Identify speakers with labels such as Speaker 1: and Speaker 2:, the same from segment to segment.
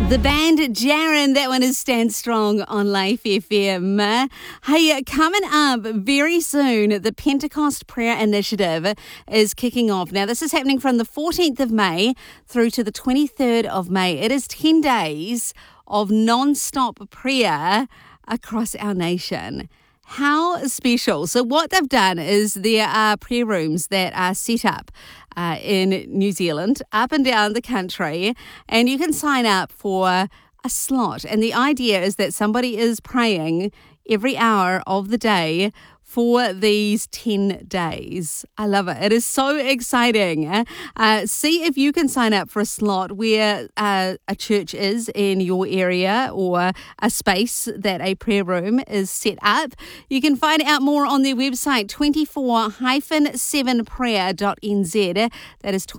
Speaker 1: The band Jaron, that one is Stand Strong on Life FM. Hey, coming up very soon, the Pentecost Prayer Initiative is kicking off. Now, this is happening from the 14th of May through to the 23rd of May. It is 10 days of non-stop prayer across our nation. How special. So what they've done is there are prayer rooms that are set up in New Zealand, up and down the country, and you can sign up for a slot. And the idea is that somebody is praying every hour of the day for these 10 days. I love it. It is so exciting. See if you can sign up for a slot where a church is in your area or a space that a prayer room is set up. You can find out more on their website, 24-7prayer.nz. That is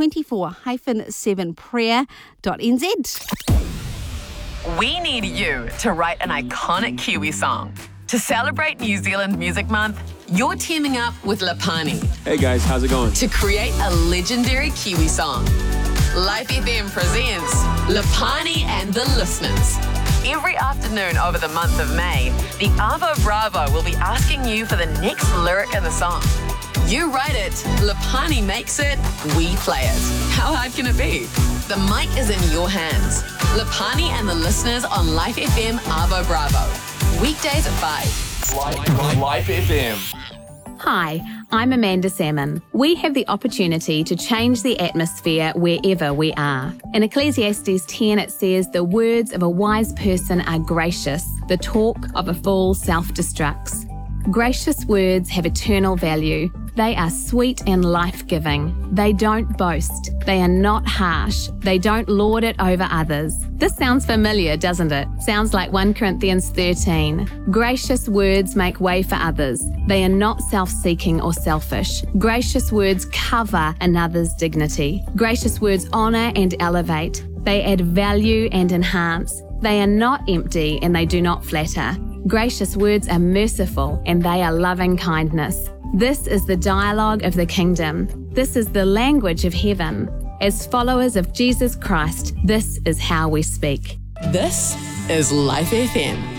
Speaker 1: 24-7prayer.nz.
Speaker 2: We need you to write an iconic Kiwi song. To celebrate New Zealand Music Month, you're teaming up with Lapani.
Speaker 3: Hey guys, how's it going?
Speaker 2: To create a legendary Kiwi song. Life FM presents Lapani and the Listeners. Every afternoon over the month of May, the Avo Bravo will be asking you for the next lyric in the song. You write it, Lapani makes it, we play it. How hard can it be? The mic is in your hands. Lapani and the Listeners on Life FM Avo Bravo. Weekdays at 5.
Speaker 4: Life FM.
Speaker 5: Hi, I'm Amanda Salmon. We have the opportunity to change the atmosphere wherever we are. In Ecclesiastes 10 it says, the words of a wise person are gracious, the talk of a fool self-destructs. Gracious words have eternal value. They are sweet and life-giving. They don't boast. They are not harsh. They don't lord it over others. This sounds familiar, doesn't it? Sounds like 1 Corinthians 13. Gracious words make way for others. They are not self-seeking or selfish. Gracious words cover another's dignity. Gracious words honour and elevate. They add value and enhance. They are not empty and they do not flatter. Gracious words are merciful and they are loving kindness. This is the dialogue of the kingdom. This is the language of heaven. As followers of Jesus Christ, this is how we speak.
Speaker 2: This is Life FM.